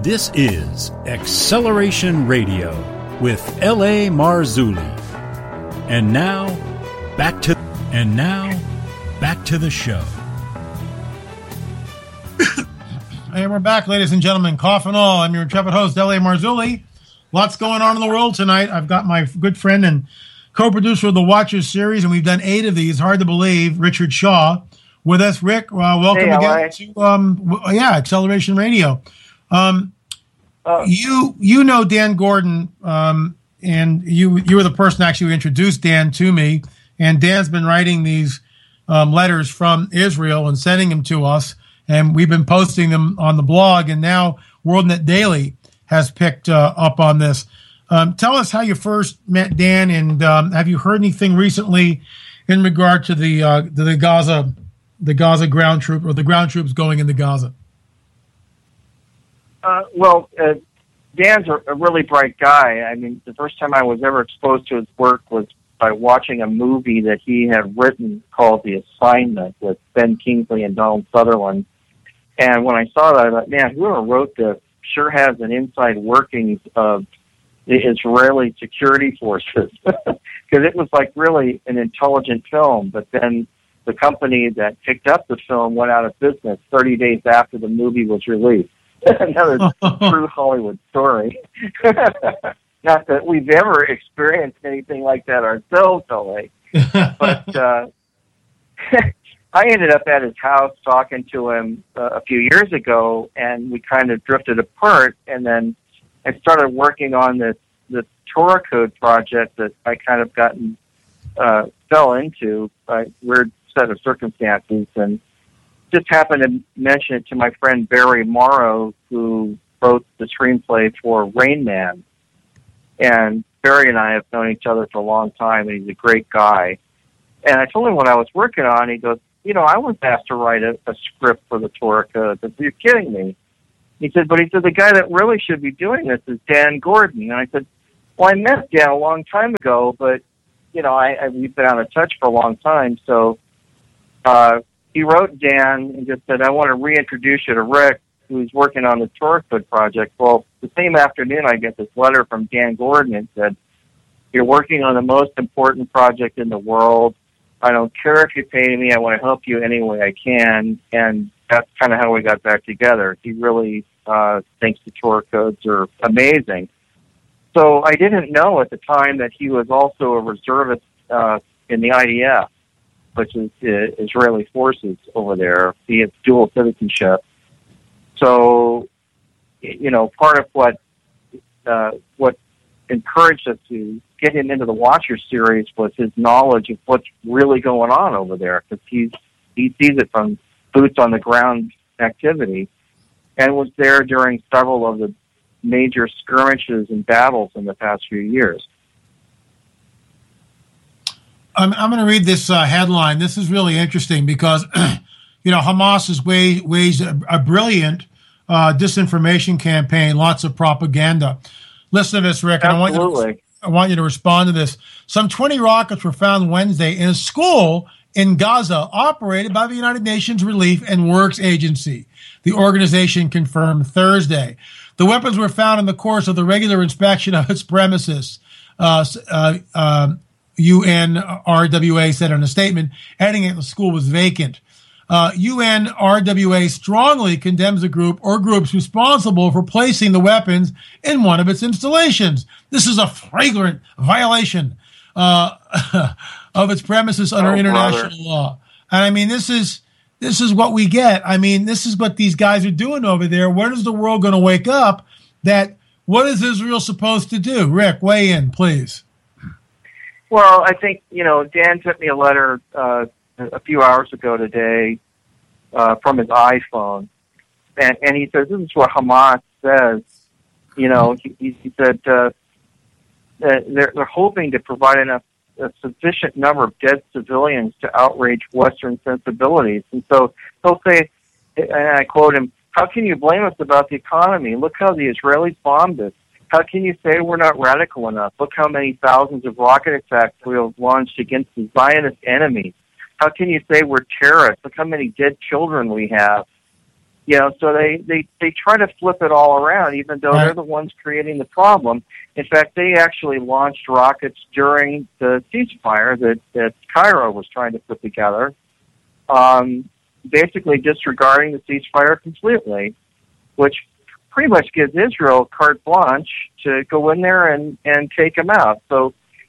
This is Acceleration Radio with L.A. Marzulli. And now, back to the show. Hey, we're back, ladies and gentlemen. Cough and all. I'm your intrepid host, L.A. Marzulli. Lots going on in the world tonight. I've got my good friend and co-producer of the Watchers series, and we've done 8 of these. Hard to believe. Richard Shaw with us. Rick, welcome again to Acceleration Radio. You know Dan Gordon, and you were the person actually who introduced Dan to me. And Dan's been writing these letters from Israel and sending them to us, and we've been posting them on the blog. And now WorldNet Daily has picked up on this. Tell us how you first met Dan, and have you heard anything recently in regard to the Gaza ground troop, or the ground troops going into Gaza? Dan's a really bright guy. I mean, the first time I was ever exposed to his work was by watching a movie that he had written called The Assignment with Ben Kingsley and Donald Sutherland. And when I saw that, I thought, man, whoever wrote this sure has an inside workings of the Israeli security forces. Because it was like really an intelligent film. But then the company that picked up the film went out of business 30 days after the movie was released. Another true Hollywood story. Not that we've ever experienced anything like that ourselves, LA. But I ended up at his house talking to him a few years ago, and we kind of drifted apart. And then I started working on this Torah Code project that I kind of fell into by a weird set of circumstances, and just happened to mention it to my friend Barry Morrow, who wrote the screenplay for Rain Man. And Barry and I have known each other for a long time, and he's a great guy. And I told him what I was working on. He goes, I was asked to write a script for the Torah Code. I said, you're kidding me. He said, the guy that really should be doing this is Dan Gordon. And I said, well, I met Dan a long time ago, but, we've been out of touch for a long time. So he wrote Dan and just said, I want to reintroduce you to Rick, who's working on the Torah Code project. Well, the same afternoon, I get this letter from Dan Gordon and said, you're working on the most important project in the world. I don't care if you pay me. I want to help you any way I can. And that's kind of how we got back together. He really thinks the Torah Codes are amazing. So I didn't know at the time that he was also a reservist in the IDF, which is the Israeli forces over there. He has dual citizenship. So, part of what encouraged us to get him into the Watcher series was his knowledge of what's really going on over there, because he sees it from boots on the ground activity, and was there during several of the major skirmishes and battles in the past few years. I'm going to read this headline. This is really interesting because, Hamas has waged a brilliant disinformation campaign, lots of propaganda. Listen to this, Rick. Absolutely. I want you to respond to this. Some 20 rockets were found Wednesday in a school in Gaza operated by the United Nations Relief and Works Agency. The organization confirmed Thursday. The weapons were found in the course of the regular inspection of its premises. UNRWA said in a statement, adding that the school was vacant. UNRWA strongly condemns the group or groups responsible for placing the weapons in one of its installations. This is a flagrant violation of its premises under international law. And I mean, this is what we get. I mean, this is what these guys are doing over there. When is the world going to wake up that what is Israel supposed to do? Rick, weigh in, please. Well, I think, Dan sent me a letter a few hours ago today from his iPhone, and he says, this is what Hamas says. He said they're hoping to provide a sufficient number of dead civilians to outrage Western sensibilities. And so he'll say, and I quote him, how can you blame us about the economy? Look how the Israelis bombed us. How can you say we're not radical enough? Look how many thousands of rocket attacks we have launched against the Zionist enemies. How can you say we're terrorists? Look how many dead children we have. So they try to flip it all around, even though they're the ones creating the problem. In fact, they actually launched rockets during the ceasefire that Cairo was trying to put together, basically disregarding the ceasefire completely, which pretty much gives Israel carte blanche to go in there and take them out. So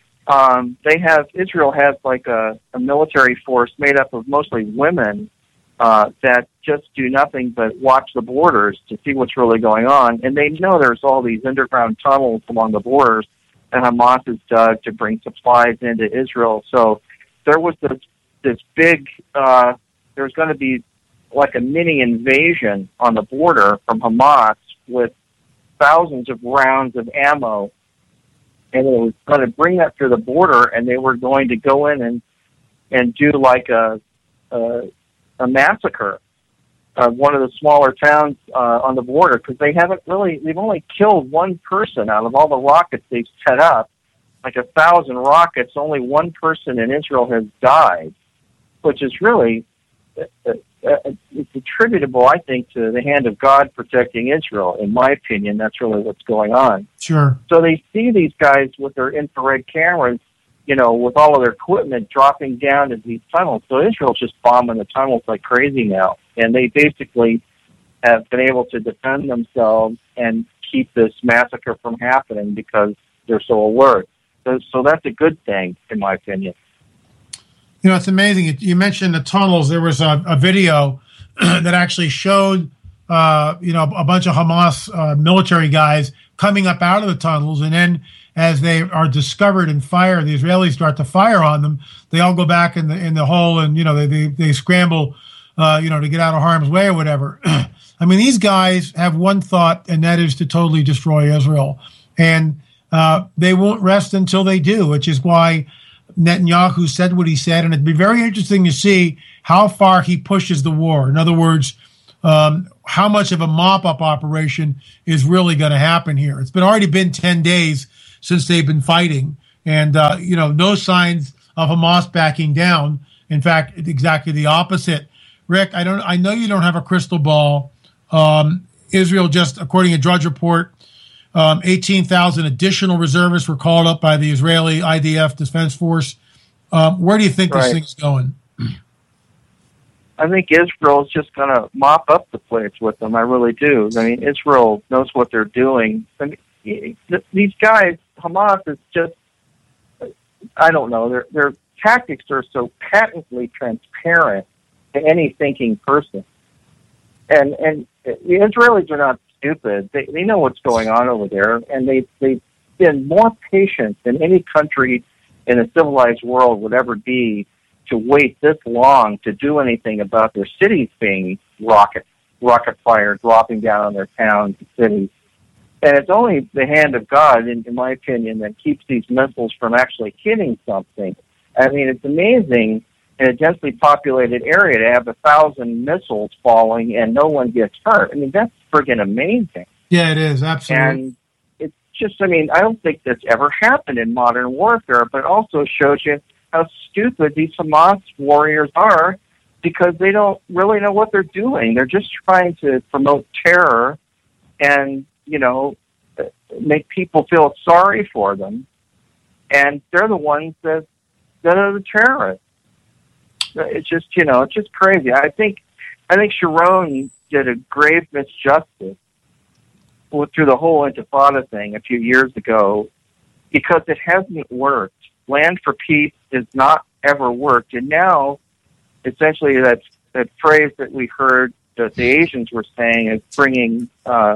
Israel has like a military force made up of mostly women that just do nothing but watch the borders to see what's really going on. And they know there's all these underground tunnels along the borders that Hamas has dug to bring supplies into Israel. So there was this big, there's going to be like a mini invasion on the border from Hamas with thousands of rounds of ammo. And it was going to bring that to the border, and they were going to go in and do like a massacre of one of the smaller towns on the border, because they've only killed one person out of all the rockets they've set up, like 1,000 rockets. Only one person in Israel has died, which is really it's attributable, I think, to the hand of God protecting Israel. In my opinion, that's really what's going on. Sure. So they see these guys with their infrared cameras, with all of their equipment dropping down into these tunnels. So Israel's just bombing the tunnels like crazy now. And they basically have been able to defend themselves and keep this massacre from happening because they're so alert. So that's a good thing, in my opinion. It's amazing. You mentioned the tunnels. There was a video that actually showed, a bunch of Hamas military guys coming up out of the tunnels, and then as they are discovered and fired, the Israelis start to fire on them. They all go back in the hole, and they scramble, to get out of harm's way or whatever. I mean, these guys have one thought, and that is to totally destroy Israel, and they won't rest until they do, which is why Netanyahu said what he said, and it'd be very interesting to see how far he pushes the war. In other words, how much of a mop-up operation is really going to happen here. It's already been 10 days since they've been fighting, and no signs of Hamas backing down. In fact, exactly the opposite. Rick, I know you don't have a crystal ball. Israel just, according to Drudge Report, 18,000 additional reservists were called up by the Israeli IDF Defense Force. Where do you think this thing's going? I think Israel is just going to mop up the place with them. I really do. I mean, Israel knows what they're doing. I mean, these guys, Hamas is just, I don't know, their tactics are so patently transparent to any thinking person. And the Israelis are not stupid. They know what's going on over there, and they've been more patient than any country in a civilized world would ever be to wait this long to do anything about their cities being rocket fire dropping down on their towns and cities. And it's only the hand of God, in my opinion, that keeps these missiles from actually hitting something. I mean, it's amazing in a densely populated area to have 1,000 missiles falling and no one gets hurt. I mean, that's friggin' amazing. Yeah, it is, absolutely. And it's just, I mean, I don't think that's ever happened in modern warfare, but it also shows you how stupid these Hamas warriors are, because they don't really know what they're doing. They're just trying to promote terror and, make people feel sorry for them. And they're the ones that are the terrorists. It's just, it's just crazy. I think Sharon did a grave misjustice through the whole Intifada thing a few years ago, because it hasn't worked. Land for peace has not ever worked. And now, essentially, that phrase that we heard that the Asians were saying is bringing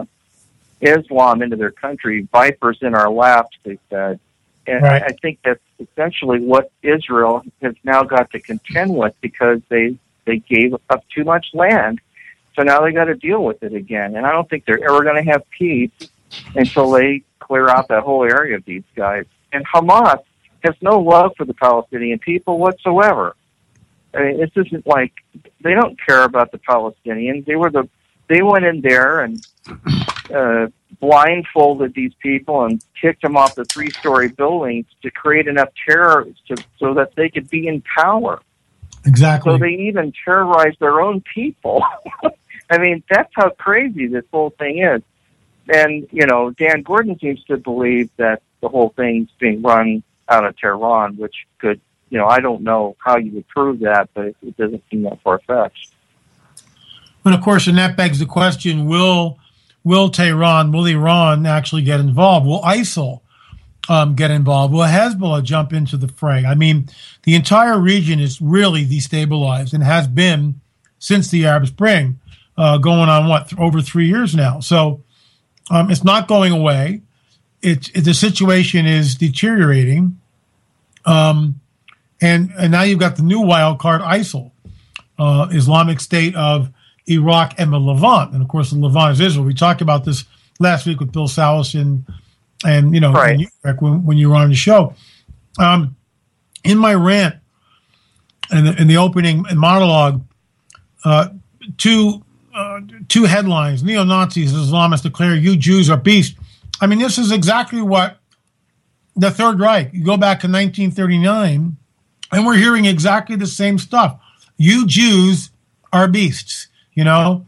Islam into their country, vipers in our laps, they said. And right. I think that's essentially what Israel has now got to contend with, because they gave up too much land. So now they got to deal with it again. And I don't think they're ever going to have peace until they clear out that whole area of these guys. And Hamas has no love for the Palestinian people whatsoever. I mean, this isn't like, they don't care about the Palestinians. They went in there and blindfolded these people and kicked them off the 3-story buildings to create enough terror so that they could be in power. Exactly. So they even terrorized their own people. I mean, that's how crazy this whole thing is. And, Dan Gordon seems to believe that the whole thing's being run out of Tehran, which could, I don't know how you would prove that, but it doesn't seem that far-fetched. And, of course, and that begs the question, will Iran actually get involved? Will ISIL get involved? Will Hezbollah jump into the fray? I mean, the entire region is really destabilized and has been since the Arab Spring, going on, over 3 years now. So it's not going away. The situation is deteriorating. And now you've got the new wild card, ISIL, Islamic State of Iraq and the Levant. And, of course, the Levant is Israel. We talked about this last week with Bill Salas and right. when you were on the show. In my rant, in the opening monologue, two headlines: neo-Nazis, Islamists declare you Jews are beasts. I mean, this is exactly what the Third Reich. You go back to 1939, and we're hearing exactly the same stuff. You Jews are beasts, and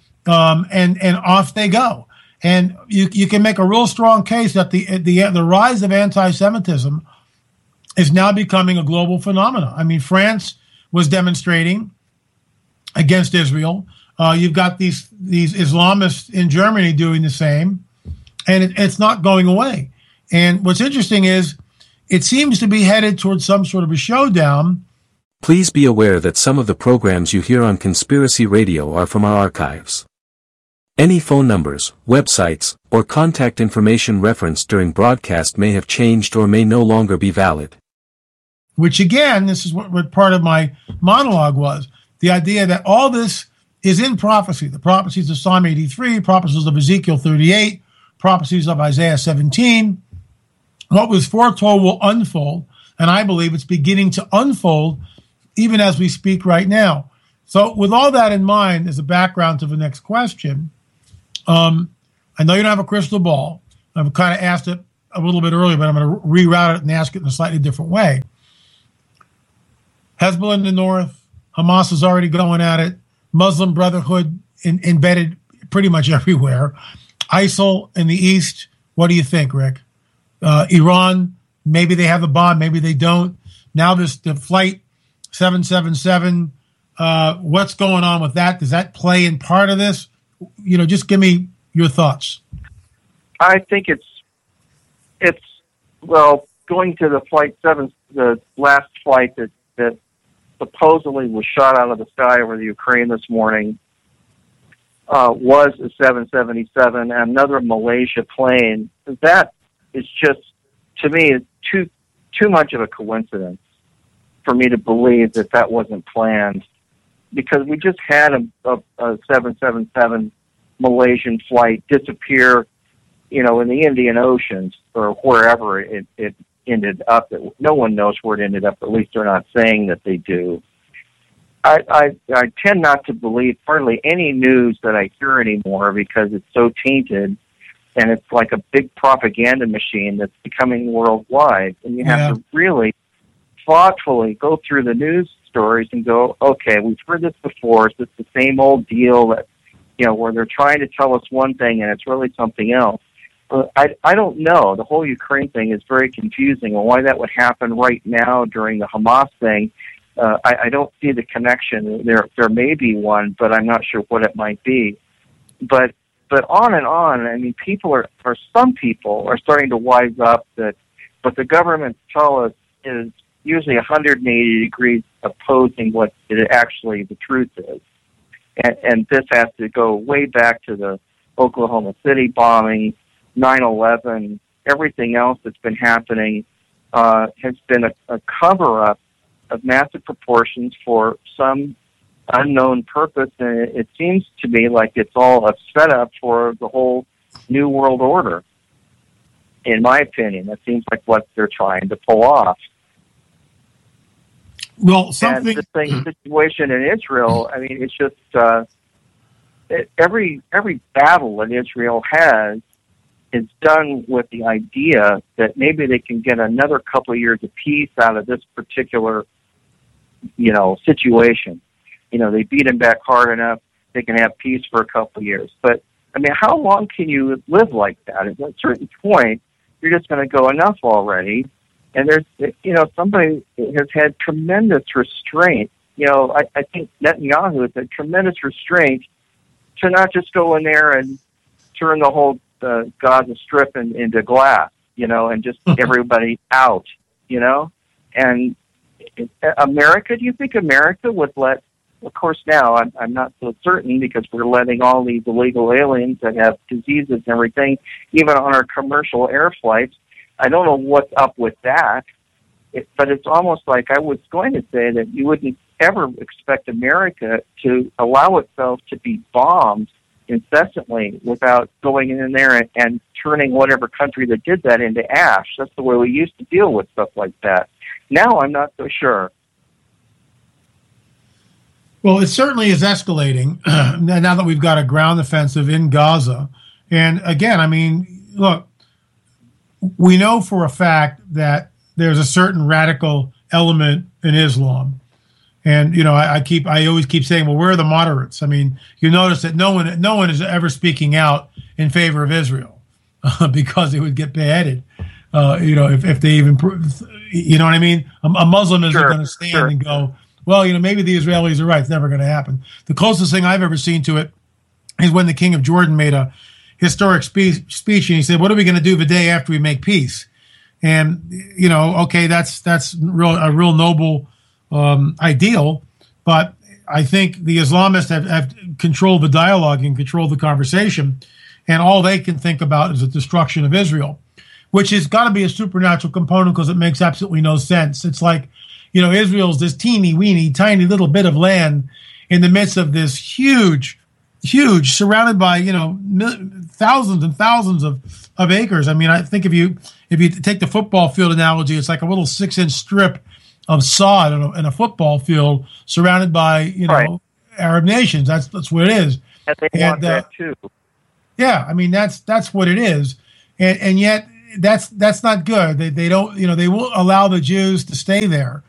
off they go. And you can make a real strong case that the rise of anti-Semitism is now becoming a global phenomenon. I mean, France was demonstrating against Israel. You've got these Islamists in Germany doing the same, and it's not going away. And what's interesting is it seems to be headed towards some sort of a showdown. Please be aware that some of the programs you hear on Conspiracy Radio are from our archives. Any phone numbers, websites, or contact information referenced during broadcast may have changed or may no longer be valid. Which, again, this is what part of my monologue was. The idea that all this is in prophecy. The prophecies of Psalm 83, prophecies of Ezekiel 38, prophecies of Isaiah 17. What was foretold will unfold, and I believe it's beginning to unfold even as we speak right now. So with all that in mind as a background to the next question, I know you don't have a crystal ball. I've kind of asked it a little bit earlier, but I'm going to reroute it and ask it in a slightly different way. Hezbollah in the north, Hamas is already going at it, Muslim Brotherhood embedded pretty much everywhere, ISIL in the east. What do you think, Rick? Iran, maybe they have a bomb, maybe they don't. Now the flight 777, what's going on with that? Does that play in part of this? Just give me your thoughts. I think it's going to the last flight that supposedly was shot out of the sky over the Ukraine this morning was a 777, another Malaysia plane. That is just, to me, too much of a coincidence for me to believe that wasn't planned, because we just had a 777 Malaysian flight disappear, in the Indian Oceans or wherever it ended up. No one knows where it ended up. At least they're not saying that they do. I tend not to believe hardly any news that I hear anymore because it's so tainted, and it's like a big propaganda machine that's becoming worldwide. And you have to really thoughtfully go through the news stories and go, okay, we've heard this before. It's the same old deal that, where they're trying to tell us one thing and it's really something else. I don't know. The whole Ukraine thing is very confusing, and why that would happen right now during the Hamas thing, I don't see the connection. There may be one, but I'm not sure what it might be. But on and on. I mean, some people are starting to wise up that what the governments tell us is usually 180 degrees opposing what the truth is. And this has to go way back to the Oklahoma City bombing, 9/11, everything else that's been happening has been a cover-up of massive proportions for some unknown purpose, and it seems to me like it's all a setup for the whole New World Order. In my opinion, that seems like what they're trying to pull off. Well, and the situation in Israel, I mean, it's just every battle that Israel has is done with the idea that maybe they can get another couple of years of peace out of this particular, situation. They beat them back hard enough. they can have peace for a couple of years. But I mean, how long can you live like that? At a certain point, you're just going to go, enough already. And there's, somebody has had tremendous restraint. I think Netanyahu has had tremendous restraint to not just go in there and turn the whole Gaza Strip into glass, and just everybody out, And America, do you think America would let, of course now I'm not so certain because we're letting all these illegal aliens that have diseases and everything, even on our commercial air flights. I don't know what's up with that, but it's almost like I was going to say that you wouldn't ever expect America to allow itself to be bombed incessantly without going in there and turning whatever country that did that into ash. That's the way we used to deal with stuff like that. Now I'm not so sure. Well, it certainly is escalating now that we've got a ground offensive in Gaza. And again, I mean, look, we know for a fact that there's a certain radical element in Islam. And, I always keep saying, well, where are the moderates? I mean, you notice that no one is ever speaking out in favor of Israel because it would get beheaded. If they even, you know what I mean? A Muslim isn't going to stand and go, well, maybe the Israelis are right. It's never going to happen. The closest thing I've ever seen to it is when the King of Jordan made a historic speech, and he said, what are we going to do the day after we make peace? And, okay, that's a real noble ideal, but I think the Islamists have controlled the dialogue and controlled the conversation, and all they can think about is the destruction of Israel, which has got to be a supernatural component because it makes absolutely no sense. It's like, Israel's this teeny weeny, tiny little bit of land in the midst of this huge, surrounded by, thousands and thousands of acres. I mean, I think if you take the football field analogy, it's like a little 6-inch strip of sod in a football field surrounded by, right. Arab nations. That's what it is. And they want that too. Yeah, I mean, that's what it is. And yet that's not good. They don't, they won't allow the Jews to stay there.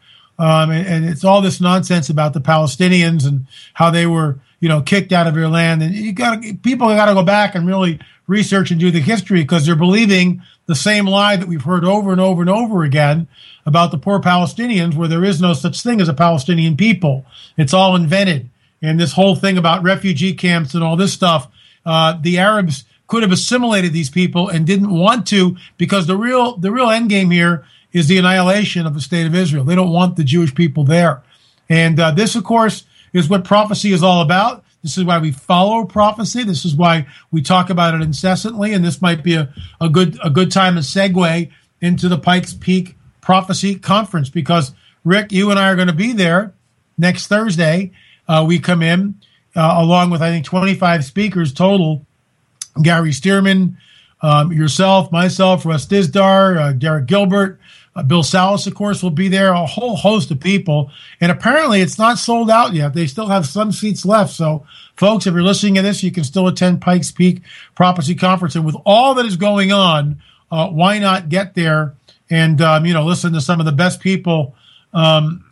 And it's all this nonsense about the Palestinians and how they were, kicked out of their land. And people got to go back and really research and do the history because they're believing the same lie that we've heard over and over and over again about the poor Palestinians, where there is no such thing as a Palestinian people. It's all invented. And this whole thing about refugee camps and all this stuff, the Arabs could have assimilated these people and didn't want to because the real end game here is the annihilation of the state of Israel. They don't want the Jewish people there. And this, of course, is what prophecy is all about. This is why we follow prophecy. This is why we talk about it incessantly. And this might be a good time to segue into the Pikes Peak Prophecy Conference because, Rick, you and I are going to be there next Thursday. We come in along with, I think, 25 speakers total. Gary Stearman, yourself, myself, Russ Dizdar, Derek Gilbert, Bill Salas, of course, will be there, a whole host of people. And apparently it's not sold out yet. They still have some seats left. So, folks, if you're listening to this, you can still attend Pikes Peak Prophecy Conference. And with all that is going on, why not get there and, listen to some of the best people on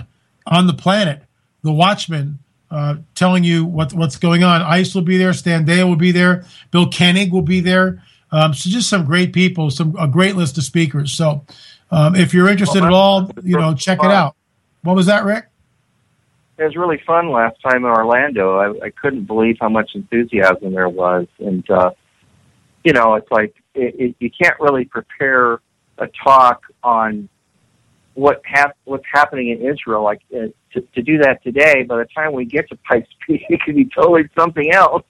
the planet, the Watchmen, telling you what's going on. ICE will be there. Stan Dale will be there. Bill Koenig will be there. So just some great people, a great list of speakers. So if you're interested at all, check it out. What was that, Rick? It was really fun last time in Orlando. I couldn't believe how much enthusiasm there was. And, it's like you can't really prepare a talk on what's happening in Israel. Like to do that today, by the time we get to Pikes Peak, it could be totally something else.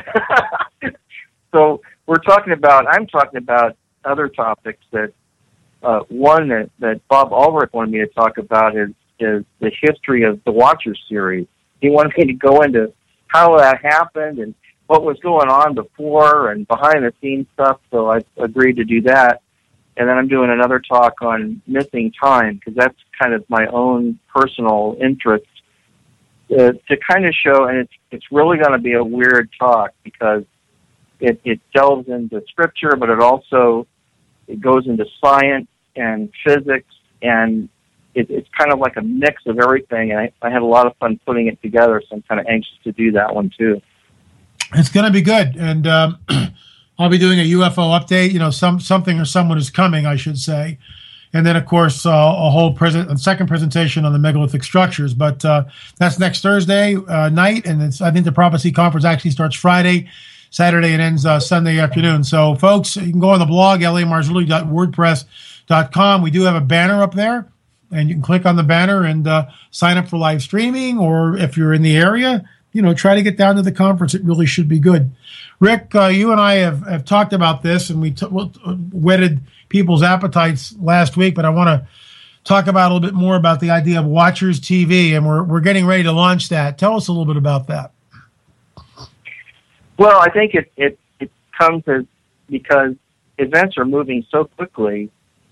So I'm talking about other topics that one that Bob Ulrich wanted me to talk about is the history of the Watcher series. He wanted me to go into how that happened and what was going on before and behind the scenes stuff, so I agreed to do that. And then I'm doing another talk on missing time, because that's kind of my own personal interest to kind of show, and it's really going to be a weird talk because it delves into scripture, but it goes into science and physics, and it's kind of like a mix of everything, and I had a lot of fun putting it together, so I'm kind of anxious to do that one too. It's going to be good, and I'll be doing a UFO update. Something or someone is coming, I should say, and then of course a whole second presentation on the megalithic structures. But that's next Thursday night, and I think the Prophecy Conference actually starts Friday, Saturday, and ends Sunday afternoon. So, folks, you can go on the blog lamarzulli.wordpress.com. We do have a banner up there, and you can click on the banner and sign up for live streaming, or if you're in the area, try to get down to the conference. It really should be good. Rick, you and I have talked about this, and we whetted people's appetites last week, but I want to talk about a little bit more about the idea of Watchers TV, and we're getting ready to launch that. Tell us a little bit about that. Well, I think it comes as because events are moving so quickly.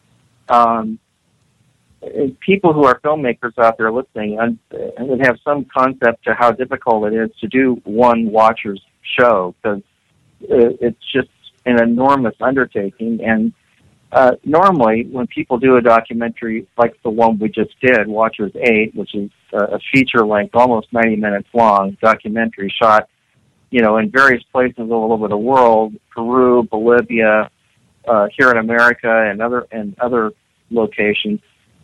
People who are filmmakers out there listening and would have some concept to how difficult it is to do one Watchers show, because it's just an enormous undertaking. And normally when people do a documentary like the one we just did, Watchers 8, which is a feature-length, almost 90 minutes long documentary shot, in various places all over the world, Peru, Bolivia, here in America, and other locations.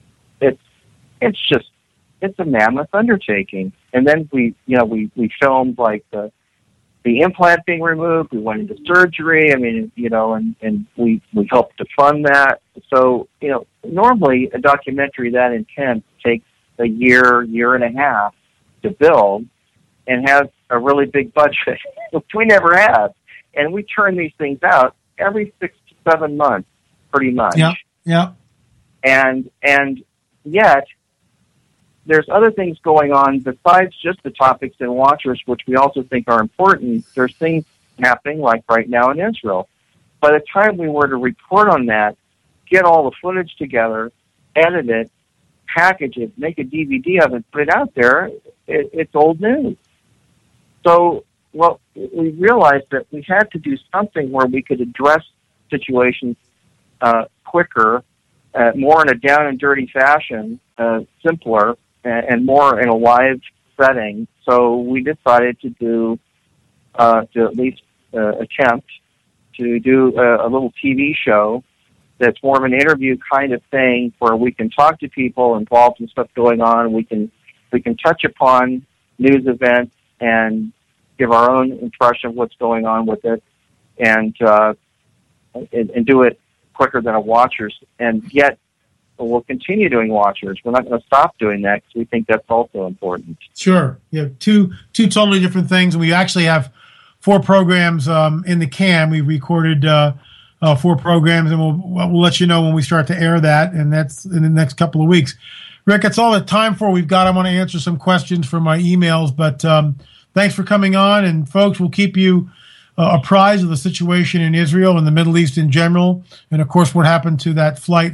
It's a mammoth undertaking. And then we filmed like the implant being removed. We went into surgery. And we helped to fund that. So, normally a documentary that intense takes a year and a half to build and has a really big budget, which we never have. And we turn these things out every 6 to 7 months, pretty much. Yeah. And yet, there's other things going on besides just the topics in Watchers, which we also think are important. There's things happening, like right now in Israel. By the time we were to report on that, get all the footage together, edit it, package it, make a DVD of it, put it out there, it's old news. So, we realized that we had to do something where we could address situations quicker, more in a down and dirty fashion, simpler, and more in a live setting. So we decided to at least attempt to do a little TV show that's more of an interview kind of thing, where we can talk to people involved in stuff going on. We can touch upon news events and give our own impression of what's going on with it, and do it quicker than a Watchers. And yet, we'll continue doing Watchers. We're not going to stop doing that, because we think that's also important. Sure. You have two totally different things. And we actually have 4 programs in the can. We recorded 4 programs, and we'll let you know when we start to air that, and that's in the next couple of weeks. Rick, that's all the time for we've got. I want to answer some questions from my emails, but thanks for coming on. And folks, we'll keep you apprised of the situation in Israel and the Middle East in general, and of course what happened to that flight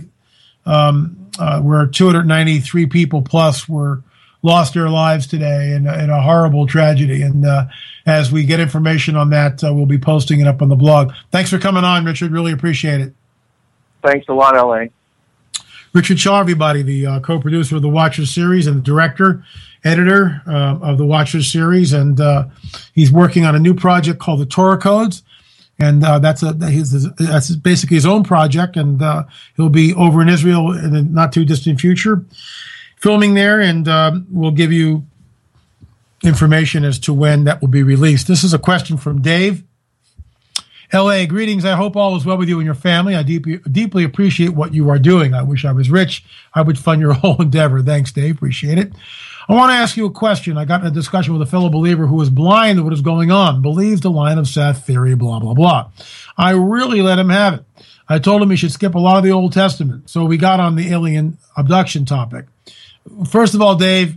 where 293 people plus lost their lives today in a horrible tragedy. And as we get information on that, we'll be posting it up on the blog. Thanks for coming on, Richard. Really appreciate it. Thanks a lot, L.A. Richard Shaw, everybody, the co-producer of the Watchers series and the director, editor of the Watchers series. And he's working on a new project called the Torah Codes. And that's basically his own project. And he'll be over in Israel in the not too distant future, filming there. And we'll give you information as to when that will be released. This is a question from Dave. L.A., greetings. I hope all is well with you and your family. I deeply appreciate what you are doing. I wish I was rich. I would fund your whole endeavor. Thanks, Dave. Appreciate it. I want to ask you a question. I got in a discussion with a fellow believer who is blind to what is going on, believes the line of Seth theory, blah, blah, blah. I really let him have it. I told him he should skip a lot of the Old Testament. So we got on the alien abduction topic. First of all, Dave,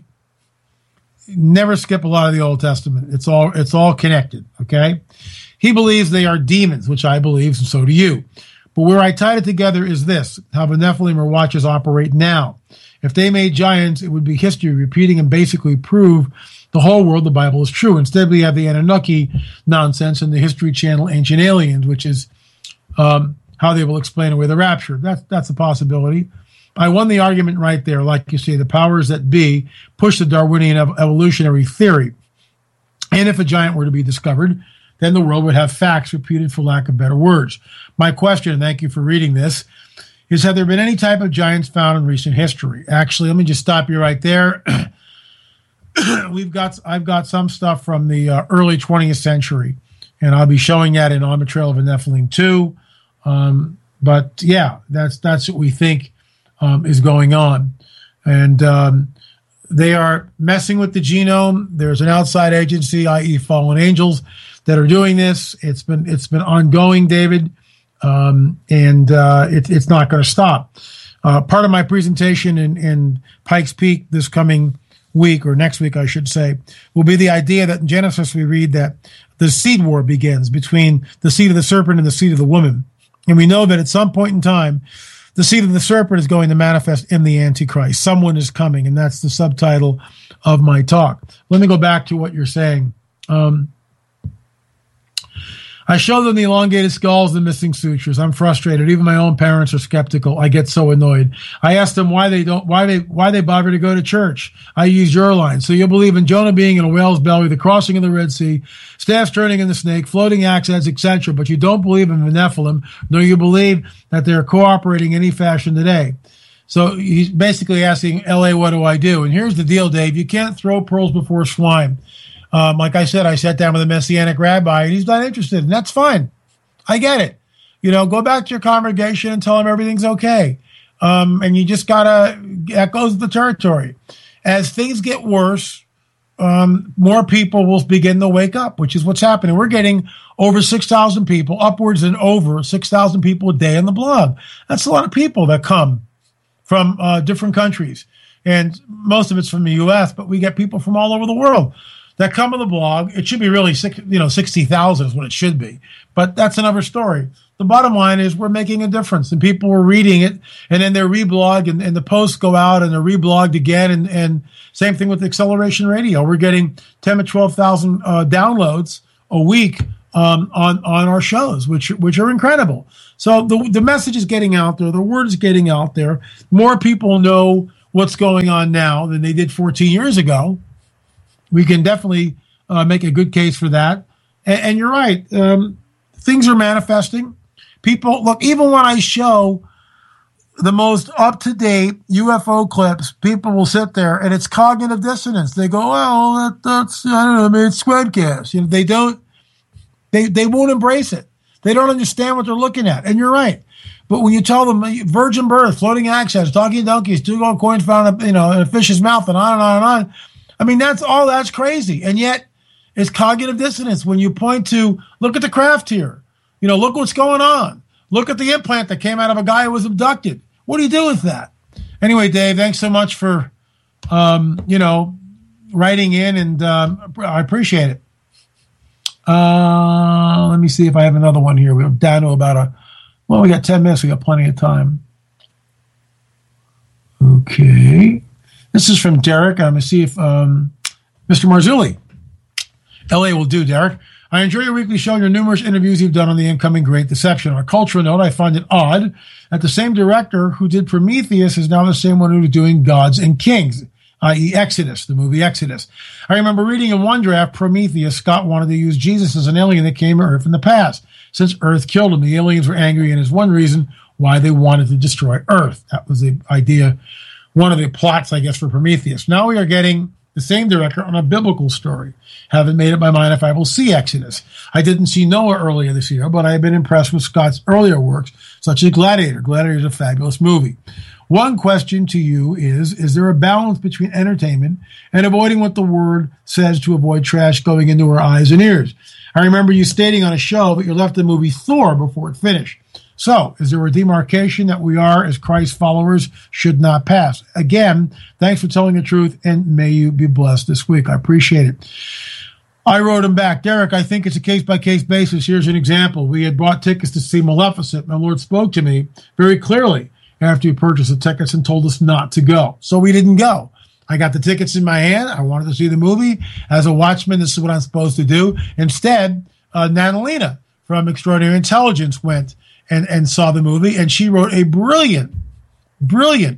never skip a lot of the Old Testament. It's all connected, okay? He believes they are demons, which I believe, and so do you. But where I tied it together is this, how the Nephilim or Watchers operate now. If they made giants, it would be history repeating and basically prove the whole world the Bible is true. Instead, we have the Anunnaki nonsense and the History Channel Ancient Aliens, which is how they will explain away the rapture. That's a possibility. I won the argument right there. Like you say, the powers that be push the Darwinian evolutionary theory. And if a giant were to be discovered, then the world would have facts repeated for lack of better words. My question, and thank you for reading this, is have there been any type of giants found in recent history? Actually, let me just stop you right there. I've got some stuff from the early 20th century, and I'll be showing that in On the Trail of a Nephilim too. But yeah, that's what we think is going on. And they are messing with the genome. There's an outside agency, i.e. fallen angels, that are doing this. It's been ongoing, David, and it's not going to stop. Part of my presentation in Pikes Peak this coming week, or next week, I should say, will be the idea that in Genesis we read that the seed war begins between the seed of the serpent and the seed of the woman. And we know that at some point in time, the seed of the serpent is going to manifest in the Antichrist. Someone is coming, and that's the subtitle of my talk. Let me go back to what you're saying. I show them the elongated skulls and the missing sutures. I'm frustrated. Even my own parents are skeptical. I get so annoyed. I ask them why they bother to go to church. I use your line. So you'll believe in Jonah being in a whale's belly, the crossing of the Red Sea, staffs turning in the snake, floating axes, etc. But you don't believe in the Nephilim, nor you believe that they're cooperating in any fashion today. So he's basically asking, LA, what do I do? And here's the deal, Dave. You can't throw pearls before swine. Like I said, I sat down with a Messianic rabbi, and he's not interested, and that's fine. I get it. Go back to your congregation and tell them everything's okay. And you just that goes with the territory. As things get worse, more people will begin to wake up, which is what's happening. We're getting over 6,000 people, upwards and over 6,000 people a day on the blog. That's a lot of people that come from different countries. And most of it's from the U.S., but we get people from all over the world that come on the blog. It should be really 60,000 is what it should be. But that's another story. The bottom line is we're making a difference, and people are reading it, and then they're reblogged, and the posts go out, and they're reblogged again, and same thing with Acceleration Radio. We're getting 10 to 12,000 downloads a week on our shows, which are incredible. So the message is getting out there. The word is getting out there. More people know what's going on now than they did 14 years ago. We can definitely make a good case for that. And you're right. Things are manifesting. People, look, even when I show the most up-to-date UFO clips, people will sit there, and it's cognitive dissonance. They go, well, that's, I don't know, it's Squadcast. They won't embrace it. They don't understand what they're looking at. And you're right. But when you tell them virgin birth, floating access, talking donkeys, 2 gold coins found in a fish's mouth, and on and on and on. I mean, that's crazy. And yet it's cognitive dissonance when you point to, look at the craft here. Look what's going on. Look at the implant that came out of a guy who was abducted. What do you do with that? Anyway, Dave, thanks so much for, writing in, and I appreciate it. Let me see if I have another one here. We're down to about we got 10 minutes. We got plenty of time. Okay. This is from Derek. I'm going to see if Mr. Marzulli. LA will do, Derek. I enjoy your weekly show and your numerous interviews you've done on the incoming Great Deception. On a cultural note, I find it odd that the same director who did Prometheus is now the same one who's doing Gods and Kings, i.e. Exodus, the movie Exodus. I remember reading in one draft, Prometheus, Scott wanted to use Jesus as an alien that came to Earth in the past. Since Earth killed him, the aliens were angry, and is one reason why they wanted to destroy Earth. That was the idea, one of the plots, I guess, for Prometheus. Now we are getting the same director on a biblical story. Haven't made up my mind if I will see Exodus. I didn't see Noah earlier this year, but I have been impressed with Scott's earlier works, such as Gladiator. Gladiator is a fabulous movie. One question to you is there a balance between entertainment and avoiding what the word says to avoid trash going into our eyes and ears? I remember you stating on a show that you left the movie Thor before it finished. So, is there a demarcation that we are, as Christ followers, should not pass? Again, thanks for telling the truth, and may you be blessed this week. I appreciate it. I wrote him back, Derek, I think it's a case-by-case basis. Here's an example. We had bought tickets to see Maleficent. My Lord spoke to me very clearly after he purchased the tickets and told us not to go. So we didn't go. I got the tickets in my hand. I wanted to see the movie. As a watchman, this is what I'm supposed to do. Instead, Nanalina from Extraordinary Intelligence went and saw the movie, and she wrote a brilliant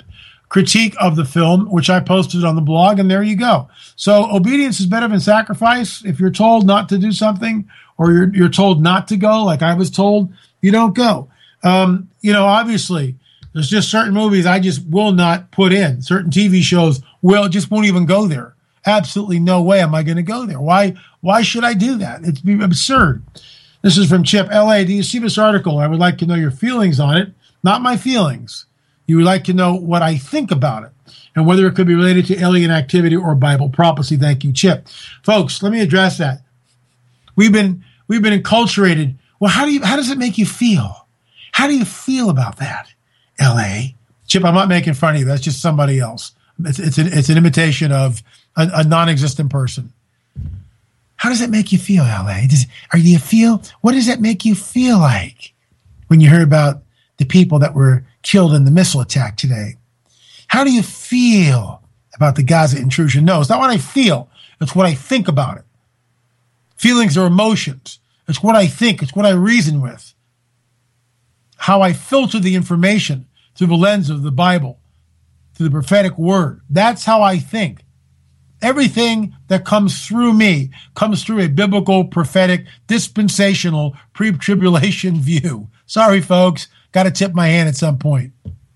critique of the film, which I posted on the blog, and there you go. So obedience is better than sacrifice. If you're told not to do something, or you're told not to go, like I was told, you don't go. Obviously, there's just certain movies I just will not put in. Certain TV shows just won't even go there. Absolutely no way am I going to go there. Why should I do that? It's absurd. This is from Chip, LA. Do you see this article? I would like to know your feelings on it. Not my feelings. You would like to know what I think about it and whether it could be related to alien activity or Bible prophecy. Thank you, Chip. Folks, let me address that. We've been enculturated. Well, how does it make you feel? How do you feel about that, LA? Chip, I'm not making fun of you. That's just somebody else. It's an imitation of a non-existent person. How does it make you feel, LA? What does that make you feel like when you hear about the people that were killed in the missile attack today? How do you feel about the Gaza intrusion? No, it's not what I feel. It's what I think about it. Feelings are emotions. It's what I think. It's what I reason with. How I filter the information through the lens of the Bible, through the prophetic word. That's how I think. Everything that comes through me comes through a biblical, prophetic, dispensational, pre-tribulation view. Sorry, folks. Got to tip my hand at some point.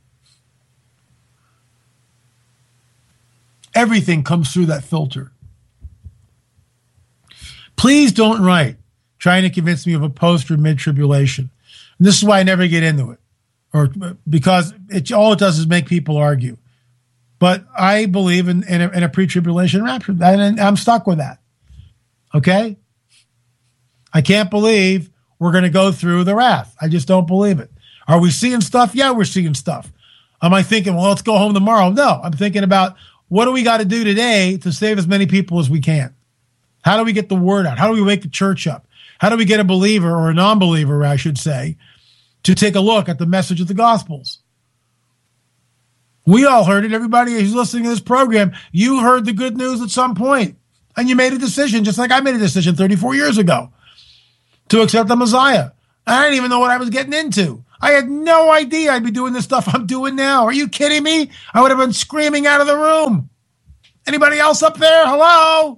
Everything comes through that filter. Please don't write trying to convince me of a post or mid-tribulation. And this is why I never get into it, because all it does is make people argue. But I believe in a pre-tribulation rapture, and I'm stuck with that. Okay? I can't believe we're going to go through the wrath. I just don't believe it. Are we seeing stuff? Yeah, we're seeing stuff. Am I thinking, well, let's go home tomorrow? No, I'm thinking about what do we got to do today to save as many people as we can? How do we get the word out? How do we wake the church up? How do we get a believer, or a non-believer, I should say, to take a look at the message of the Gospels? We all heard it. Everybody who's listening to this program, you heard the good news at some point, and you made a decision, just like I made a decision 34 years ago, to accept the Messiah. I didn't even know what I was getting into. I had no idea I'd be doing this stuff I'm doing now. Are you kidding me? I would have been screaming out of the room. Anybody else up there? Hello?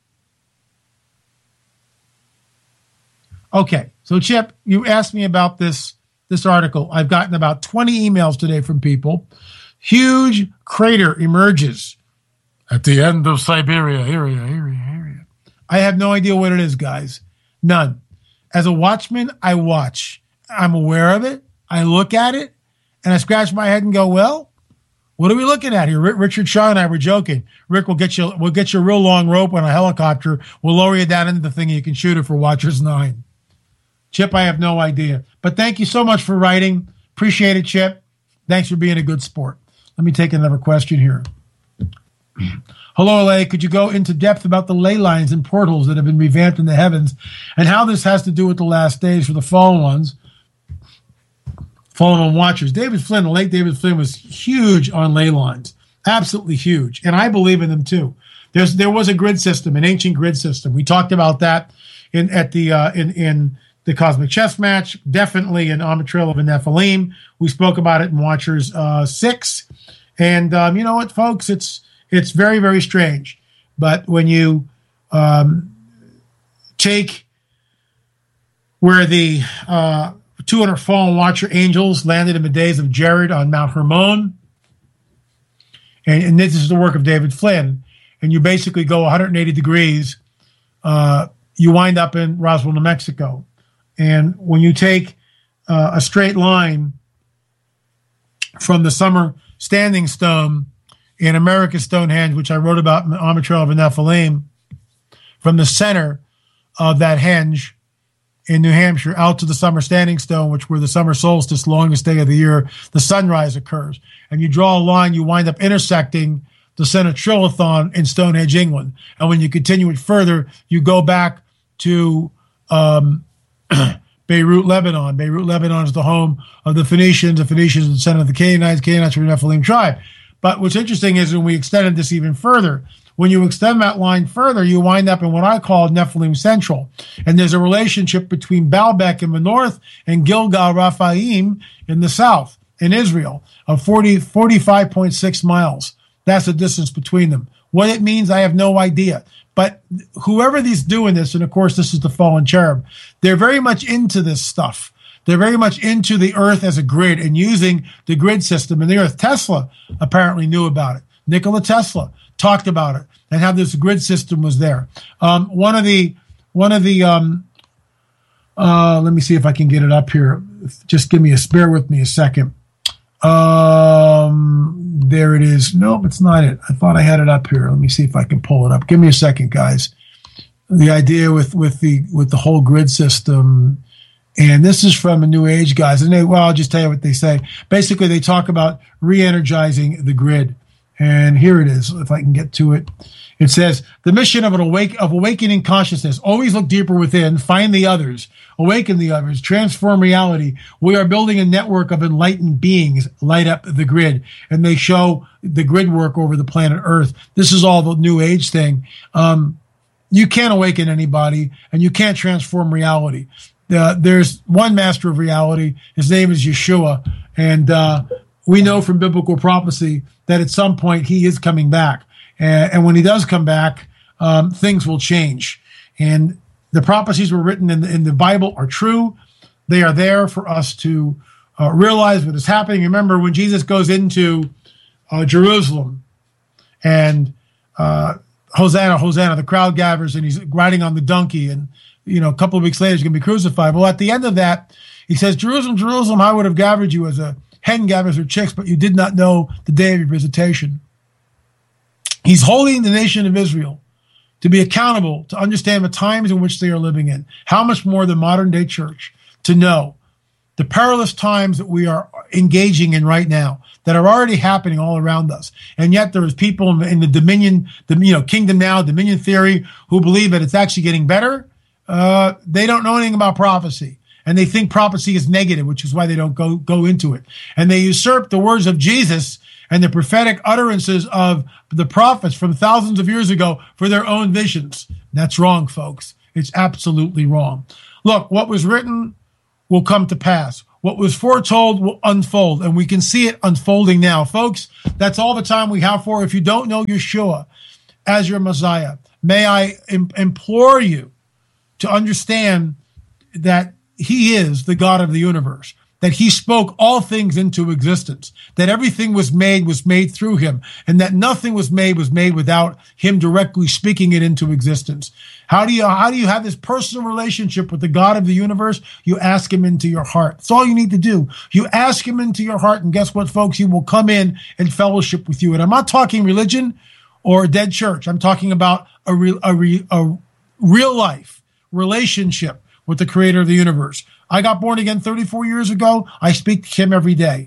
Okay, so Chip, you asked me about this article. I've gotten about 20 emails today from people. Huge crater emerges at the end of Siberia. Area. I have no idea what it is, guys. None. As a watchman, I watch. I'm aware of it. I look at it, and I scratch my head and go, well, what are we looking at here? Richard Shaw and I were joking. Rick, we'll get you a real long rope on a helicopter. We'll lower you down into the thing and you can shoot it for Watchers 9. Chip, I have no idea. But thank you so much for writing. Appreciate it, Chip. Thanks for being a good sport. Let me take another question here. Hello, LA. Could you go into depth about the ley lines and portals that have been revamped in the heavens and how this has to do with the last days for the fallen ones? Fallen watchers. David Flynn, the late David Flynn, was huge on ley lines. Absolutely huge. And I believe in them too. There was a grid system, an ancient grid system. We talked about that in the Cosmic Chess Match, definitely in On the Trail of the Nephilim. We spoke about it in Watchers 6. And you know what, folks? It's very, very strange. But when you take where the 200 fallen Watcher angels landed in the days of Jared on Mount Hermon, and this is the work of David Flynn, and you basically go 180 degrees, you wind up in Roswell, New Mexico. And when you take a straight line from the Summer Standing Stone in America's Stonehenge, which I wrote about in On the Trail of the Nephilim, from the center of that henge in New Hampshire out to the Summer Standing Stone, which where the summer solstice, longest day of the year, the sunrise occurs. And you draw a line, you wind up intersecting the center Trilithon in Stonehenge, England. And when you continue it further, you go back to Beirut, Lebanon. Beirut, Lebanon is the home of the Phoenicians. The Phoenicians are the center of the Canaanites. Canaanites are the Nephilim tribe. But what's interesting is when we extended this even further, when you extend that line further, you wind up in what I call Nephilim Central. And there's a relationship between Baalbek in the north and Gilgal Raphaim in the south. in Israel of 45.6 miles. That's the distance between them. What it means, I have no idea. But whoever is doing this, and of course this is the fallen cherub, they're very much into this stuff. They're very much into the Earth as a grid and using the grid system. And the Earth, Tesla apparently knew about it. Nikola Tesla talked about it and how this grid system was there. One of the let me see if I can get it up here. Just bear with me a second. There it is. Nope, it's not it. I thought I had it up here. Let me see if I can pull it up. Give me a second, guys. The idea with the whole grid system, and this is from a New Age guys. And I'll just tell you what they say. Basically, they talk about re-energizing the grid. And here it is, if I can get to it. It says, the mission of awakening consciousness. Always look deeper within, find the others, awaken the others, transform reality. We are building a network of enlightened beings, light up the grid. And they show the grid work over the planet Earth. This is all the New Age thing. You can't awaken anybody, and you can't transform reality. There's one master of reality. His name is Yeshua. And we know from biblical prophecy that at some point he is coming back. And when he does come back, things will change. And the prophecies were written in the Bible are true. They are there for us to realize what is happening. Remember, when Jesus goes into Jerusalem and Hosanna, Hosanna, the crowd gathers and he's riding on the donkey. And, a couple of weeks later, he's going to be crucified. Well, at the end of that, he says, Jerusalem, Jerusalem, I would have gathered you as a hen gathers her chicks, but you did not know the day of your visitation. He's holding the nation of Israel to be accountable, to understand the times in which they are living in. How much more the modern day church to know the perilous times that we are engaging in right now, that are already happening all around us. And yet there is people in the dominion, kingdom now, dominion theory, who believe that it's actually getting better. They don't know anything about prophecy. And they think prophecy is negative, which is why they don't go into it. And they usurp the words of Jesus and the prophetic utterances of the prophets from thousands of years ago for their own visions. That's wrong, folks. It's absolutely wrong. Look, what was written will come to pass. What was foretold will unfold, and we can see it unfolding now. Folks, that's all the time we have for. If you don't know Yeshua as your Messiah, may I implore you to understand that he is the God of the universe, that he spoke all things into existence, that everything was made through him, and that nothing was made without him directly speaking it into existence. How do you have this personal relationship with the God of the universe? You ask him into your heart. That's all you need to do. You ask him into your heart, and guess what, folks? He will come in and fellowship with you. And I'm not talking religion or a dead church. I'm talking about a real life relationship with the creator of the universe. I got born again 34 years ago. I speak to him every day.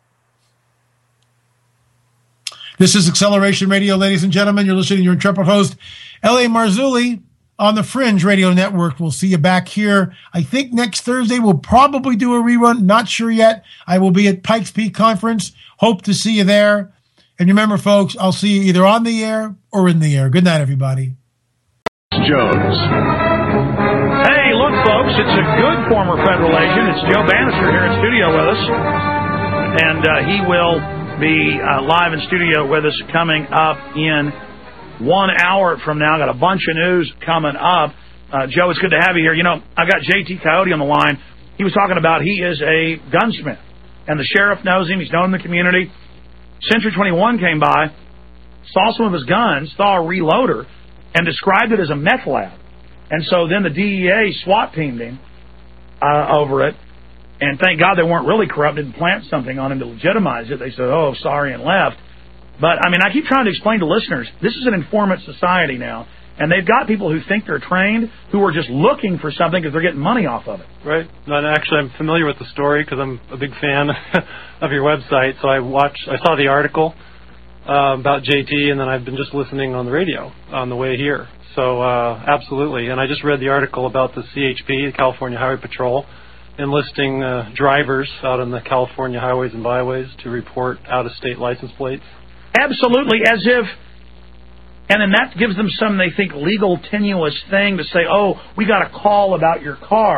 This is Acceleration Radio, ladies and gentlemen. You're listening to your intrepid host, L.A. Marzulli, on the Fringe Radio Network. We'll see you back here. I think next Thursday we'll probably do a rerun. Not sure yet. I will be at Pikes Peak Conference. Hope to see you there. And remember, folks, I'll see you either on the air or in the air. Good night, everybody. Jones. Hey, look, folks, it's a good former federal agent. It's Joe Bannister here in studio with us. And he will be live in studio with us coming up in 1 hour from now. Got a bunch of news coming up. Joe, it's good to have you here. I've got JT Coyote on the line. He was talking about he is a gunsmith, and the sheriff knows him. He's known in the community. Century 21 came by, saw some of his guns, saw a reloader, and described it as a meth lab. And so then the DEA SWAT teamed him over it. And thank God they weren't really corrupt, didn't plant something on him to legitimize it. They said, oh, sorry, and left. But, I keep trying to explain to listeners, this is an informant society now. And they've got people who think they're trained, who are just looking for something because they're getting money off of it. Right. And actually, I'm familiar with the story because I'm a big fan of your website. So I saw the article about JT, and then I've been just listening on the radio on the way here. So absolutely. And I just read the article about the CHP, the California Highway Patrol, enlisting drivers out on the California highways and byways to report out-of-state license plates. Absolutely, as if, and then that gives them some, they think, legal tenuous thing to say, oh, we got a call about your car.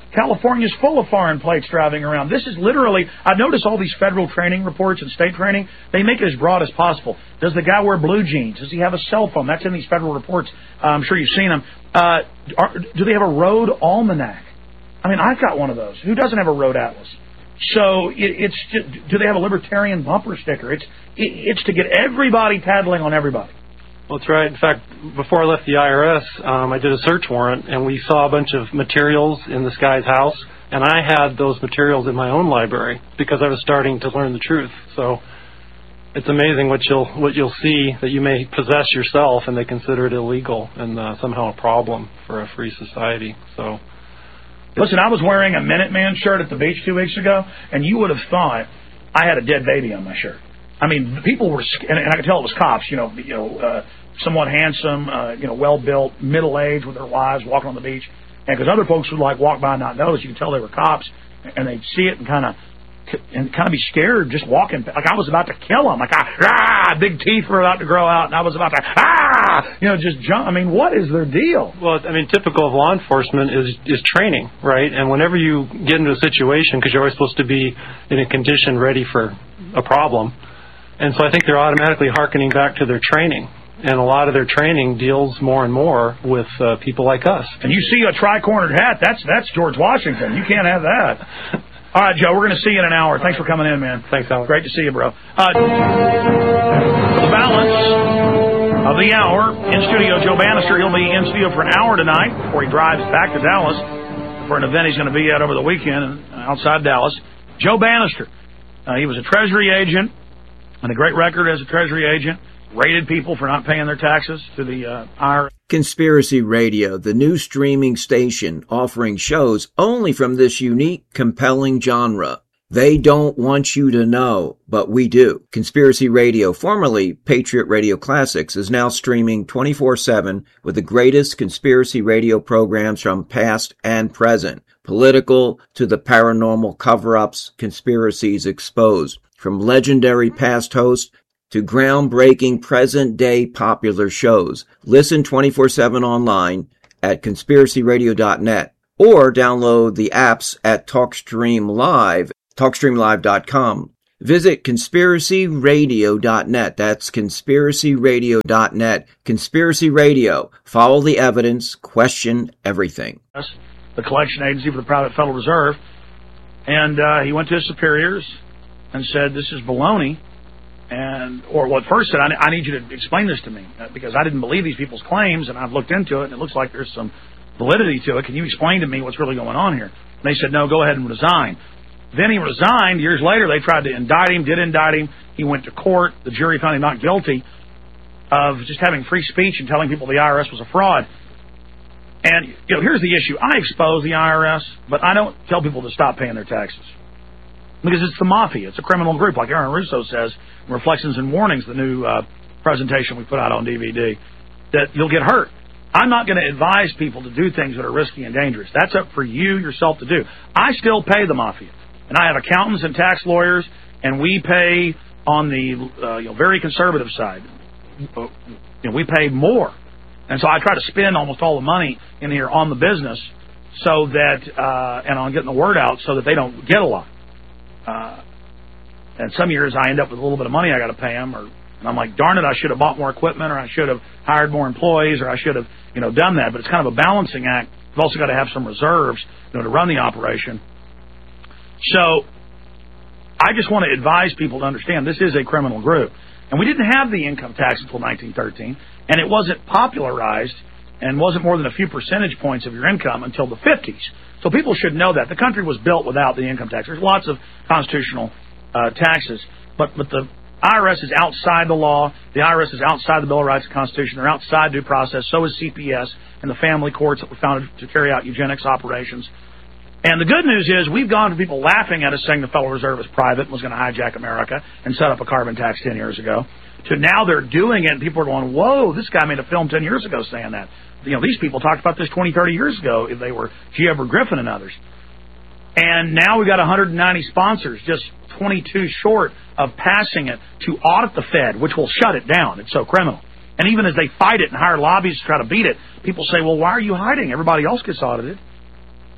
California's full of foreign plates driving around. This is literally, I notice all these federal training reports and state training, they make it as broad as possible. Does the guy wear blue jeans? Does he have a cell phone? That's in these federal reports. I'm sure you've seen them. Do they have a road almanac? I mean, I've got one of those. Who doesn't have a road atlas? So it's just, do they have a libertarian bumper sticker? It's to get everybody tattling on everybody. Well, that's right. In fact, before I left the IRS, I did a search warrant, and we saw a bunch of materials in this guy's house, and I had those materials in my own library because I was starting to learn the truth. So it's amazing what you'll see that you may possess yourself, and they consider it illegal and somehow a problem for a free society. So, listen, I was wearing a Minuteman shirt at the beach 2 weeks ago, and you would have thought I had a dead baby on my shirt. I mean, people were, and I could tell it was cops. Somewhat handsome, well-built, middle-aged with their wives walking on the beach. And because other folks would like walk by and not notice, you could tell they were cops, and they'd see it and kind of be scared just walking. Like I was about to kill them. Like big teeth were about to grow out, and I was about to just jump. I mean, what is their deal? Well, I mean, typical of law enforcement is training, right? And whenever you get into a situation, because you're always supposed to be in a condition ready for a problem, and so I think they're automatically hearkening back to their training. And a lot of their training deals more and more with people like us. And you see a tri-cornered hat, that's George Washington. You can't have that. All right, Joe, we're going to see you in an hour. Thanks for coming in, man. Thanks, Alan. Great to see you, bro. The balance of the hour in studio, Joe Bannister. He'll be in studio for an hour tonight before he drives back to Dallas for an event he's going to be at over the weekend outside Dallas. Joe Bannister. He was a Treasury agent and a great record as a Treasury agent. Raided people for not paying their taxes to the IRS. Conspiracy Radio, the new streaming station offering shows only from this unique, compelling genre. They don't want you to know, but we do. Conspiracy Radio, formerly Patriot Radio Classics, is now streaming 24/7 with the greatest conspiracy radio programs from past and present. Political to the paranormal cover-ups, conspiracies exposed. From legendary past hosts to groundbreaking present-day popular shows. Listen 24/7 online at conspiracyradio.net or download the apps at TalkStream Live, TalkStreamLive.com. Visit conspiracyradio.net. That's conspiracyradio.net. Conspiracy Radio. Follow the evidence. Question everything. The collection agency for the private Federal Reserve. And he went to his superiors and said, this is baloney. First said, I need you to explain this to me because I didn't believe these people's claims, and I've looked into it, and it looks like there's some validity to it. Can you explain to me what's really going on here? And they said, no, go ahead and resign. Then he resigned. Years later, they tried to indict him, did indict him. He went to court. The jury found him not guilty of just having free speech and telling people the IRS was a fraud. And here's the issue. I expose the IRS, but I don't tell people to stop paying their taxes. Because it's the mafia. It's a criminal group, like Aaron Russo says in Reflections and Warnings, the new presentation we put out on DVD, that you'll get hurt. I'm not going to advise people to do things that are risky and dangerous. That's up for you yourself to do. I still pay the mafia. And I have accountants and tax lawyers, and we pay on the very conservative side. We pay more. And so I try to spend almost all the money in here on the business so that, and on getting the word out so that they don't get a lot. And some years I end up with a little bit of money I got to pay them, and I'm like, darn it, I should have bought more equipment, or I should have hired more employees, or I should have, done that. But it's kind of a balancing act. You've also got to have some reserves, to run the operation. So I just want to advise people to understand this is a criminal group, and we didn't have the income tax until 1913, and it wasn't popularized and wasn't more than a few percentage points of your income until the 50s. So people should know that. The country was built without the income tax. There's lots of constitutional taxes, but the IRS is outside the law. The IRS is outside the Bill of Rights and Constitution. They're outside due process. So is CPS and the family courts that were founded to carry out eugenics operations. And the good news is we've gone from people laughing at us saying the Federal Reserve is private and was going to hijack America and set up a carbon tax 10 years ago, to now they're doing it and people are going, whoa, this guy made a film 10 years ago saying that. These people talked about this 20, 30 years ago if they were G. Edward Griffin and others. And now we've got 190 sponsors, just 22 short of passing it to audit the Fed, which will shut it down. It's so criminal. And even as they fight it and hire lobbyists to try to beat it, people say, well, why are you hiding? Everybody else gets audited.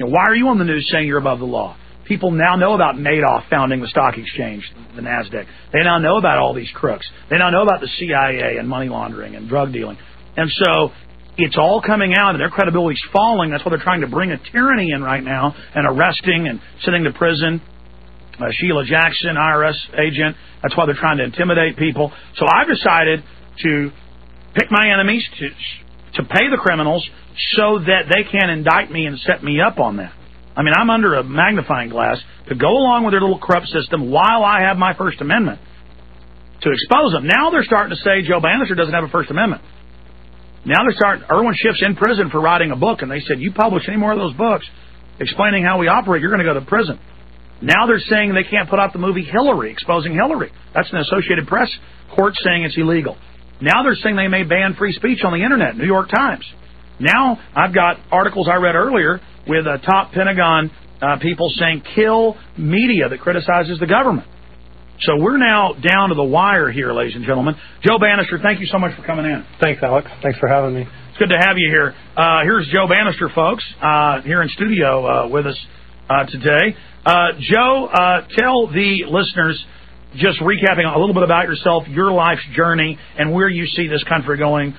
Why are you on the news saying you're above the law? People now know about Madoff founding the stock exchange, the NASDAQ. They now know about all these crooks. They now know about the CIA and money laundering and drug dealing. And so it's all coming out, and their credibility's falling. That's why they're trying to bring a tyranny in right now and arresting and sending to prison Sheila Jackson, IRS agent. That's why they're trying to intimidate people. So I've decided to pick my enemies, to pay the criminals so that they can indict me and set me up on that. I mean, I'm under a magnifying glass to go along with their little corrupt system while I have my First Amendment to expose them. Now they're starting to say Joe Bannister doesn't have a First Amendment. Now they're starting, Irwin Schiff's in prison for writing a book, and they said, you publish any more of those books explaining how we operate, you're going to go to prison. Now they're saying they can't put out the movie Hillary, exposing Hillary. That's an Associated Press court saying it's illegal. Now they're saying they may ban free speech on the Internet, New York Times. Now I've got articles I read earlier with top Pentagon people saying kill media that criticizes the government. So we're now down to the wire here, ladies and gentlemen. Joe Bannister, thank you so much for coming in. Thanks, Alex. Thanks for having me. It's good to have you here. Here's Joe Bannister, folks, here in studio with us today. Joe, tell the listeners, just recapping a little bit about yourself, your life's journey, and where you see this country going,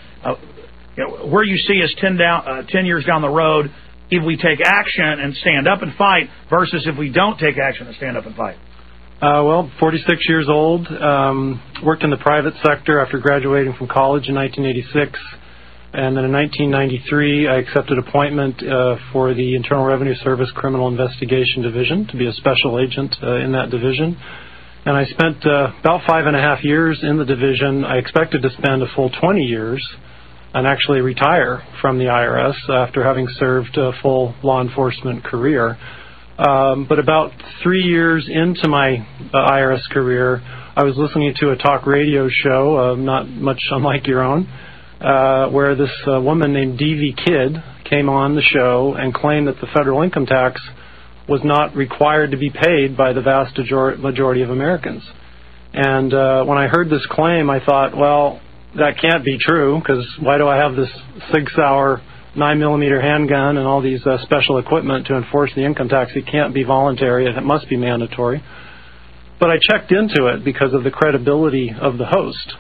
where you see us 10 years down the road if we take action and stand up and fight versus if we don't take action and stand up and fight. Well, 46 years old, worked in the private sector after graduating from college in 1986. And then in 1993, I accepted appointment for the Internal Revenue Service Criminal Investigation Division to be a special agent in that division. And I spent about 5.5 years in the division. I expected to spend a full 20 years and actually retire from the IRS after having served a full law enforcement career. But about 3 years into my IRS career, I was listening to a talk radio show, not much unlike your own, where this woman named D.V. Kidd came on the show and claimed that the federal income tax was not required to be paid by the vast majority of Americans. And when I heard this claim, I thought, well, that can't be true, because why do I have this 6-hour 9mm handgun and all these special equipment to enforce the income tax? It can't be voluntary. It must be mandatory. But I checked into it because of the credibility of the host.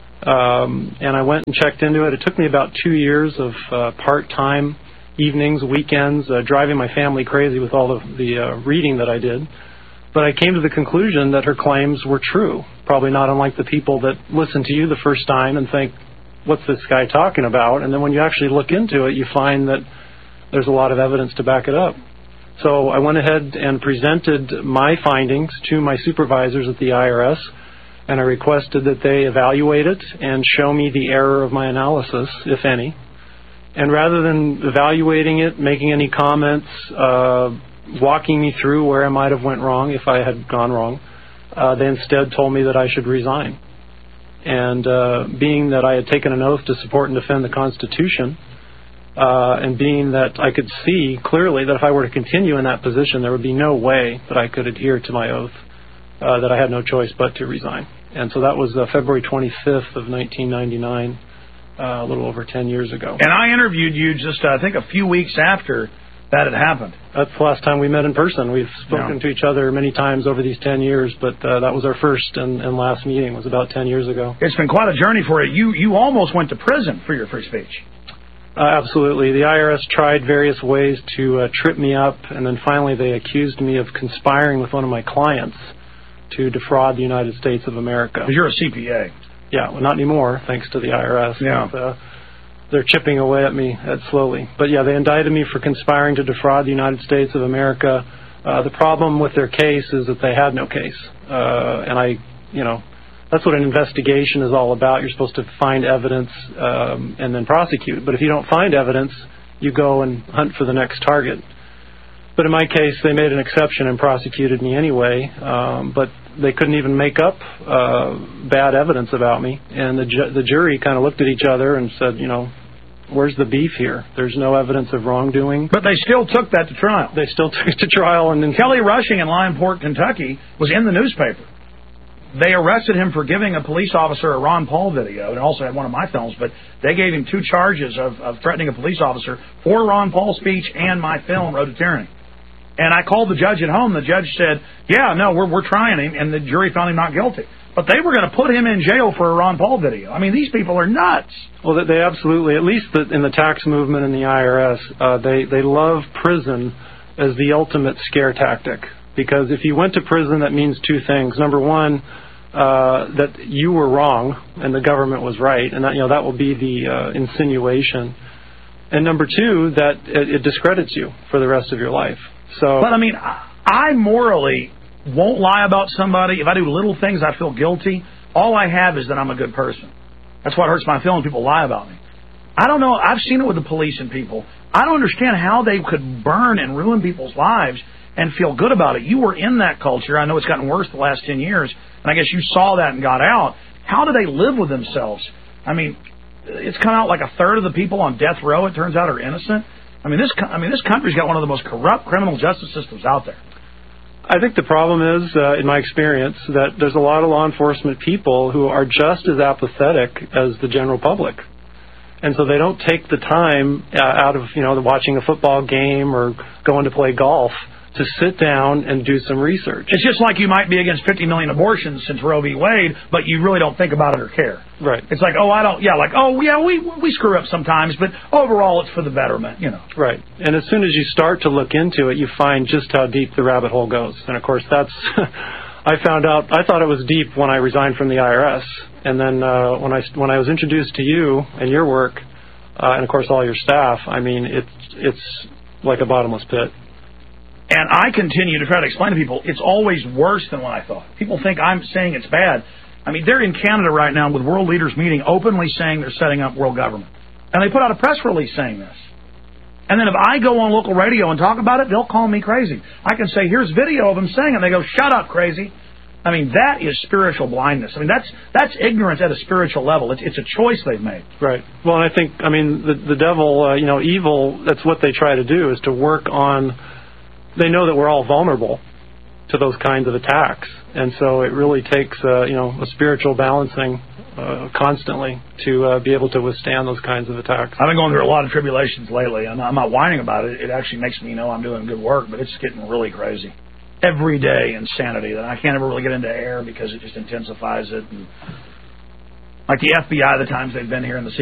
And I went and checked into it. It took me about 2 years of part-time evenings, weekends, driving my family crazy with all of the reading that I did. But I came to the conclusion that her claims were true, probably not unlike the people that listen to you the first time and think, what's this guy talking about? And then when you actually look into it, you find that there's a lot of evidence to back it up. So I went ahead and presented my findings to my supervisors at the IRS, and I requested that they evaluate it and show me the error of my analysis, if any. And rather than evaluating it, making any comments, walking me through where I might have went wrong if I had gone wrong, they instead told me that I should resign. And being that I had taken an oath to support and defend the Constitution, and being that I could see clearly that if I were to continue in that position, there would be no way that I could adhere to my oath, that I had no choice but to resign. And so that was February 25th of 1999, a little over 10 years ago. And I interviewed you just, I think, a few weeks after that had happened. That's the last time we met in person. We've spoken to each other many times over these 10 years, but that was our first and last meeting. It was about 10 years ago. It's been quite a journey for you. You almost went to prison for your free speech. Absolutely. The IRS tried various ways to trip me up, and then finally they accused me of conspiring with one of my clients to defraud the United States of America. Because you're a CPA. Yeah, well, not anymore, thanks to the IRS. Yeah. But, they're chipping away at me slowly. But yeah, they indicted me for conspiring to defraud the United States of America. The problem with their case is that they had no case. And that's what an investigation is all about. You're supposed to find evidence and then prosecute. But if you don't find evidence, you go and hunt for the next target. But in my case, they made an exception and prosecuted me anyway. But they couldn't even make up bad evidence about me. And the jury kind of looked at each other and said, where's the beef here? There's no evidence of wrongdoing. But they still took that to trial. They still took it to trial. And then Kelly Rushing in Lionport, Kentucky was in the newspaper. they arrested him for giving a police officer a Ron Paul video, and also had one of my films, but they gave him 2 charges of threatening a police officer for Ron Paul's speech and my film, Road to Tyranny. And I called the judge at home. The judge said, yeah, no, we're trying him, and the jury found him not guilty. But they were going to put him in jail for a Ron Paul video. I mean, these people are nuts. Well, they absolutely, at least in the tax movement and the IRS, they love prison as the ultimate scare tactic. Because if you went to prison, that means 2 things. Number one, that you were wrong and the government was right, and that will be the insinuation. And number 2, that it discredits you for the rest of your life. So, but I mean, I morally won't lie about somebody. If I do little things, I feel guilty. All I have is that I'm a good person. That's what hurts my feelings. People lie about me. I don't know. I've seen it with the police and people. I don't understand how they could burn and ruin people's lives and feel good about it. You were in that culture. I know it's gotten worse the last 10 years, and I guess you saw that and got out. How do they live with themselves? I mean, it's come out like a third of the people on death row, it turns out, are innocent. I mean, this country's got one of the most corrupt criminal justice systems out there. I think the problem is, in my experience, that there's a lot of law enforcement people who are just as apathetic as the general public. And so they don't take the time out of, watching a football game or going to play golf to sit down and do some research. It's just like you might be against 50 million abortions since Roe v. Wade, but you really don't think about it or care. Right. It's like, we screw up sometimes, but overall it's for the betterment, Right. And as soon as you start to look into it, you find just how deep the rabbit hole goes. And of course, that's, I thought it was deep when I resigned from the IRS. And then when I was introduced to you and your work, and of course all your staff, I mean, it's like a bottomless pit. And I continue to try to explain to people, it's always worse than what I thought. People think I'm saying it's bad. I mean, they're in Canada right now with world leaders meeting, openly saying they're setting up world government. And they put out a press release saying this. And then if I go on local radio and talk about it, they'll call me crazy. I can say, here's video of them saying it. And they go, shut up, crazy. I mean, that is spiritual blindness. I mean, that's ignorance at a spiritual level. It's a choice they've made. Right. Well, and I think, the devil, evil, that's what they try to do, is to work on. They know that we're all vulnerable to those kinds of attacks, and so it really takes a spiritual balancing constantly to be able to withstand those kinds of attacks. I've been going through a lot of tribulations lately. I'm not whining about it. It actually makes me know I'm doing good work, but it's getting really crazy. Every day insanity that I can't ever really get into air because it just intensifies it. And like the FBI, the times they've been here in the